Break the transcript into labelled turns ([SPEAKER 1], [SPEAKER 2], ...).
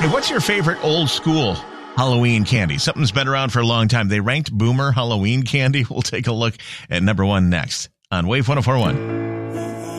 [SPEAKER 1] Hey, what's your favorite old school Halloween candy? Something's been around for a long time. They ranked Boomer Halloween candy. We'll take a look at number one next on Wave 104.1.